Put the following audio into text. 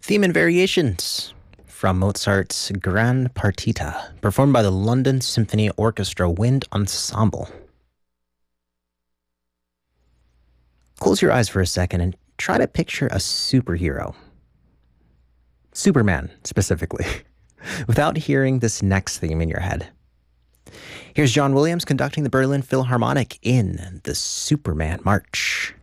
Theme and variations from Mozart's Grand Partita, performed by the London Symphony Orchestra Wind Ensemble. Close your eyes for a second and try to picture a superhero. Superman, specifically, without hearing this next theme in your head. Here's John Williams conducting the Berlin Philharmonic in the Superman March.